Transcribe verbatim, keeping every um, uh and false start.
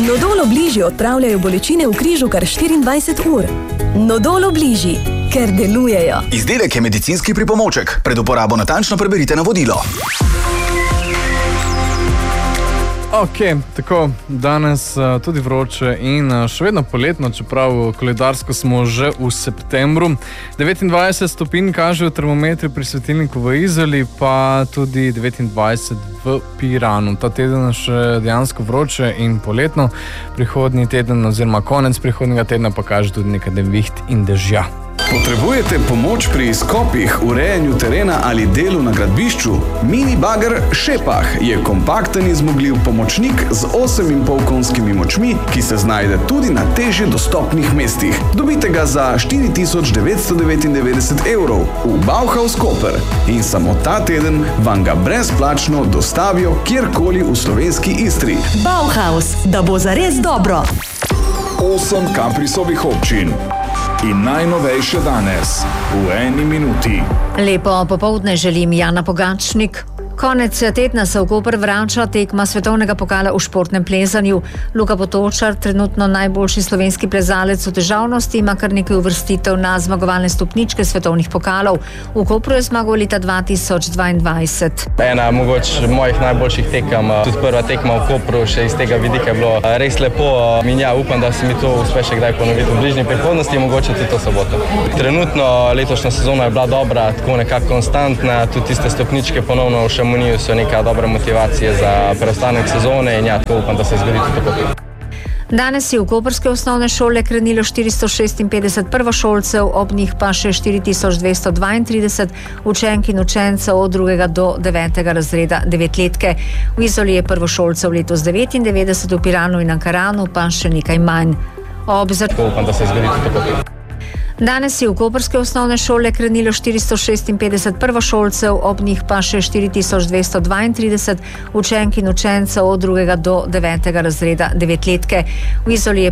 Nodol Obliži odpravljajo bolečine v križu kar štiriindvajset ur. Nodol Obliži, ker delujejo. Izdelek je medicinski pripomoček. Pred uporabo natančno preberite navodilo. Ok, tako, danes uh, tudi vroče in uh, še vedno poletno, čeprav koledarsko smo že v septembru. devetindvajset stopinj kažejo termometri pri svetilniku v Izoli, pa tudi devetindvajset v Piranu. Ta teden še dejansko vroče in poletno. Prihodnji teden oziroma konec prihodnjega tedna pa kaže tudi nekaj neviht in dežja. Potrebujete pomoč pri izkopih, urejanju terena ali delu na gradbišču? Mini bager Šepah je kompakten in zmogljiv pomočnik z osem in pol konjskimi močmi, ki se znajde tudi na težje dostopnih mestih. Dobite ga za štiri tisoč devetsto devetindevetdeset evrov v Bauhaus Koper in samo ta teden vam ga brezplačno dostavijo kjerkoli v slovenski Istri. Bauhaus, da bo zares dobro. Osem Kaprisovih občin. In najnovejše danes, v eni minuti. Lepo popoldne želim, Jana Pogačnik. Konec tedna se v Koper vrača tekma svetovnega pokala v športnem plezanju. Luka Potočar, trenutno najboljši slovenski plezalec v težavnosti, ima kar nekaj uvrstitev na zmagovalne stopničke svetovnih pokalov. V Kopru je zmagal leta dva tisoč dvaindvajset. Ena mogoče mojih najboljših tekem, tudi prva tekma v Kopru, še iz tega vidika je bilo res lepo. In ja, upam, da se mi to uspe še kdaj ponoviti v bližnji prihodnosti, mogoče tudi to soboto. Trenutno letošnja sezona je bila dobra, tako nekako konstantna, tudi tiste stopničke ponovno v Šamoniju so neka dobra motivacija za preostanek sezone in ja, tako upam, da se zgodi tudi tako. Danes je v koprske osnovne šole krenilo štiristo šestinpetdeset prvošolcev, ob njih pa še štiri tisoč dvesto dvaintrideset učenk in učencev od drugega do devetega razreda devetletke. V Izoli je prvošolcev letos devetindevetdeset, v Piranu in Ankaranu pa še nekaj manj. Ob Tako upam, da se zgodi tudi tako. Danes je v koprske osnovne šole krenilo štiristo šestinpetdeset prvošolcev, ob njih pa še štiri tisoč dvesto dvaintrideset učenk in učencev od drugega do devetega razreda devetletke. V Izoli je